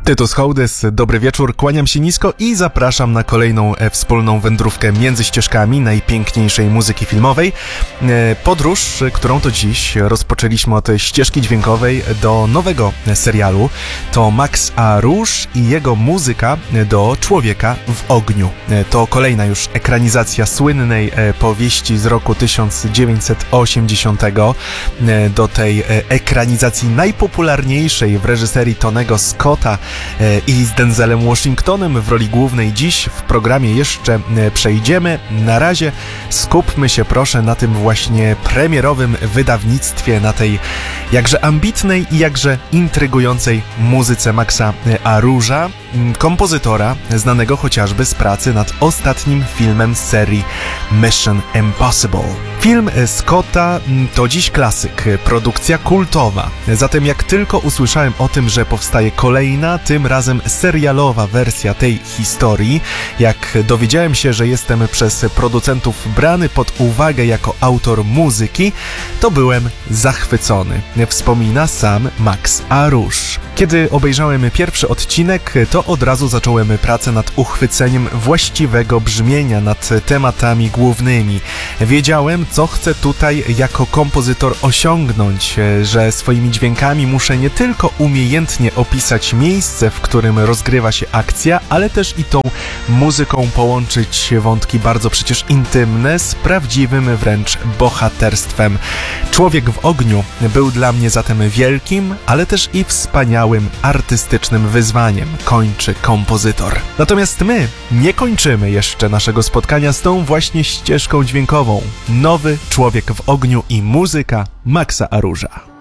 Tytus Hołdys, dobry wieczór, kłaniam się nisko i zapraszam na kolejną wspólną wędrówkę między ścieżkami najpiękniejszej muzyki filmowej. Podróż, którą to dziś rozpoczęliśmy od ścieżki dźwiękowej do nowego serialu. To Max a Rouge i jego muzyka do Człowieka w ogniu. To kolejna już ekranizacja słynnej powieści z roku 1980. Do tej ekranizacji najpopularniejszej w reżyserii Tonego Scotta i z Denzelem Washingtonem w roli głównej dziś w programie jeszcze przejdziemy. Na razie skupmy się proszę na tym właśnie premierowym wydawnictwie, na tej jakże ambitnej i jakże intrygującej muzyce Maxa a Rouge'a, kompozytora znanego chociażby z pracy nad ostatnim filmem z serii Mission Impossible. Film Scotta to dziś klasyk, produkcja kultowa. Zatem jak tylko usłyszałem o tym, że powstaje kolejna, tym razem serialowa wersja tej historii, jak dowiedziałem się, że jestem przez producentów brany pod uwagę jako autor muzyki, to byłem zachwycony, wspomina sam Max a Rouge. Kiedy obejrzałem pierwszy odcinek, to od razu zacząłem pracę nad uchwyceniem właściwego brzmienia, nad tematami głównymi. Wiedziałem, co chcę tutaj jako kompozytor osiągnąć, że swoimi dźwiękami muszę nie tylko umiejętnie opisać miejsce, w którym rozgrywa się akcja, ale też i tą muzyką połączyć wątki bardzo przecież intymne z prawdziwym wręcz bohaterstwem. Człowiek w ogniu był dla mnie zatem wielkim, ale też i wspaniałym artystycznym wyzwaniem, kończy kompozytor. Natomiast my nie kończymy jeszcze naszego spotkania z tą właśnie ścieżką dźwiękową. Nowy Człowiek w ogniu i muzyka Maxa a Rouge'a.